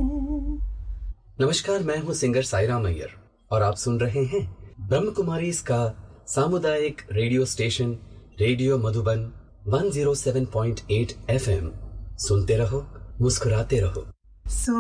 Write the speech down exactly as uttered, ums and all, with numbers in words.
नमस्कार, मैं हूं सिंगर साईराम अय्यर और आप सुन रहे हैं ब्रह्म कुमारी इसका सामुदायिक रेडियो स्टेशन रेडियो मधुबन एक सौ सात पॉइंट आठ एफएम। सुनते रहो, मुस्कुराते रहो।